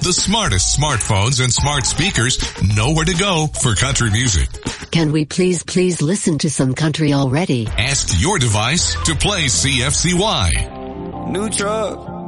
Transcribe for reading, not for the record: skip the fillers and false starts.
the smartest smartphones and smart speakers know where to go for country music. Can we please listen to some country already? Ask your device to play CFCY. New truck.